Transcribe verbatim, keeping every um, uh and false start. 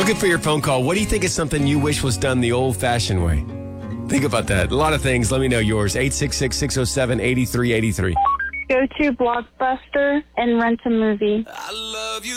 Looking for your phone call. What do you think is something you wish was done the old-fashioned way? Think about that. A lot of things. Let me know yours. eight six six, six oh seven, eight three eight three. Go to Blockbuster and rent a movie. I love you.